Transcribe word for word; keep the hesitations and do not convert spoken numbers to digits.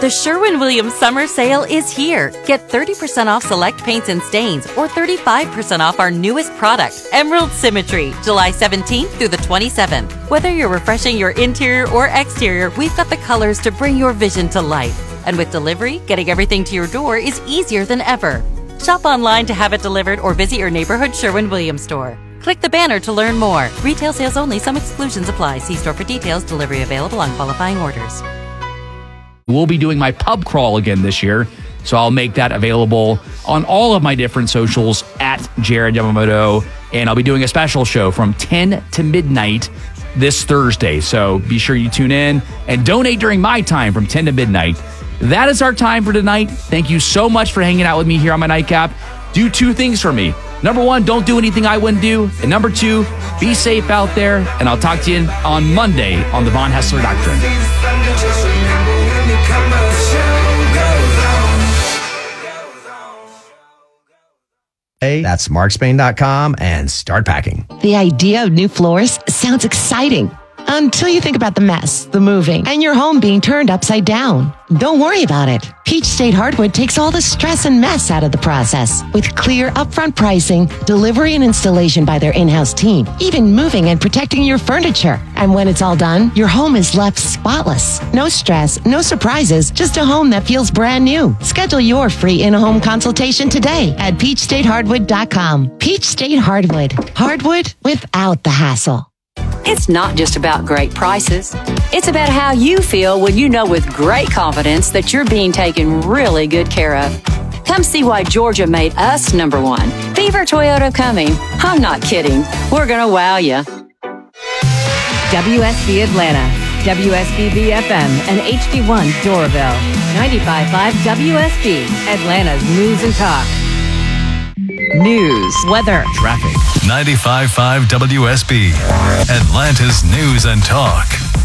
The Sherwin-Williams Summer Sale is here. Get thirty percent off select paints and stains or thirty-five percent off our newest product, Emerald Symmetry, July seventeenth through the twenty-seventh. Whether you're refreshing your interior or exterior, we've got the colors to bring your vision to life. And with delivery, getting everything to your door is easier than ever. Shop online to have it delivered or visit your neighborhood Sherwin-Williams store. Click the banner to learn more. Retail sales only. Some exclusions apply. See store for details. Delivery available on qualifying orders. We'll be doing my pub crawl again this year, so I'll make that available on all of my different socials at Jared Yamamoto, and I'll be doing a special show from ten to midnight this Thursday, so be sure you tune in and donate during my time from ten to midnight. That is our time for tonight. Thank you so much for hanging out with me here on my nightcap. Do two things for me. Number one, don't do anything I wouldn't do. And number two, be safe out there. And I'll talk to you on Monday on the Von Haessler Doctrine. Hey, that's mark spain dot com and start packing. The idea of new floors sounds exciting until you think about the mess, the moving, and your home being turned upside down. Don't worry about it. Peach State Hardwood takes all the stress and mess out of the process with clear upfront pricing, delivery and installation by their in-house team, even moving and protecting your furniture. And when it's all done, your home is left spotless. No stress, no surprises, just a home that feels brand new. Schedule your free in-home consultation today at peach state hardwood dot com. Peach State Hardwood. Hardwood without the hassle. It's not just about great prices. It's about how you feel when you know with great confidence that you're being taken really good care of. Come see why Georgia made us number one. Beaver Toyota coming. I'm not kidding. We're going to wow you. W S B Atlanta, W S B B F M, and H D one Doraville. ninety-five point five W S B, Atlanta's News and Talk. News, weather, traffic. ninety-five point five W S B, Atlanta's News and Talk.